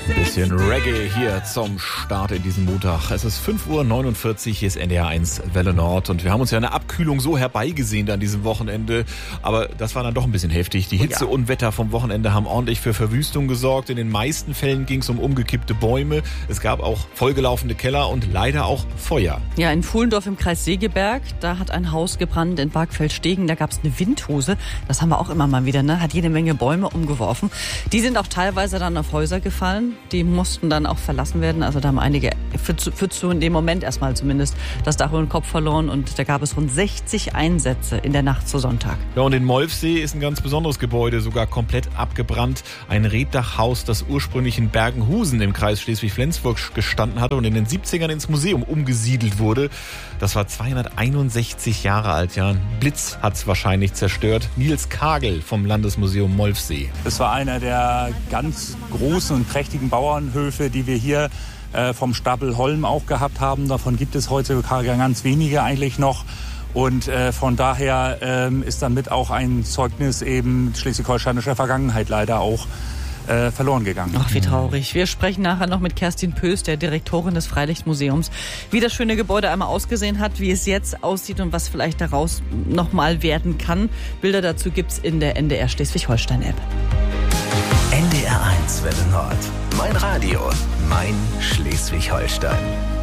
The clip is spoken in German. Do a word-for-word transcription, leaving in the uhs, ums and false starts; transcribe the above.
Bisschen Reggae hier zum Start in diesem Montag. Es ist fünf Uhr neunundvierzig, hier ist N D R eins Welle Nord und wir haben uns ja eine Abkühlung so herbeigesehnt an diesem Wochenende, aber das war dann doch ein bisschen heftig. Die Hitze ja. und Wetter vom Wochenende haben ordentlich für Verwüstung gesorgt. In den meisten Fällen ging es um umgekippte Bäume. Es gab auch vollgelaufene Keller und leider auch Feuer. Ja, in Fuhlendorf im Kreis Segeberg, da hat ein Haus gebrannt. In Bargfeld-Stegen, da gab es eine Windhose. Das haben wir auch immer mal wieder, ne? Hat jede Menge Bäume umgeworfen. Die sind auch teilweise dann auf Häuser gefallen. Die mussten dann auch verlassen werden. Also da haben einige für, für zu in dem Moment erstmal zumindest das Dach über den Kopf verloren. Und da gab es rund sechzig Einsätze in der Nacht zu Sonntag. Ja, und in Molfsee ist ein ganz besonderes Gebäude sogar komplett abgebrannt. Ein Reetdachhaus, das ursprünglich in Bergenhusen im Kreis Schleswig-Flensburg gestanden hatte und in den siebzigern ins Museum umgesiedelt wurde. Das war zweihunderteinundsechzig Jahre alt. Ja, ein Blitz hat es wahrscheinlich zerstört. Nils Kagel vom Landesmuseum Molfsee. Es war einer der ganz großen und prächtigen Bauernhöfe, die wir hier äh, vom Stapel Holm auch gehabt haben. Davon gibt es heutzutage ganz wenige eigentlich noch. Und äh, von daher ähm, ist damit auch ein Zeugnis eben schleswig-holsteinischer Vergangenheit leider auch äh, verloren gegangen. Ach, wie traurig. Wir sprechen nachher noch mit Kerstin Pöß, der Direktorin des Freilichtmuseums, wie das schöne Gebäude einmal ausgesehen hat, wie es jetzt aussieht und was vielleicht daraus nochmal werden kann. Bilder dazu gibt's in der N D R Schleswig-Holstein-App. N D R eins Welle Nord. Mein Radio, mein Schleswig-Holstein.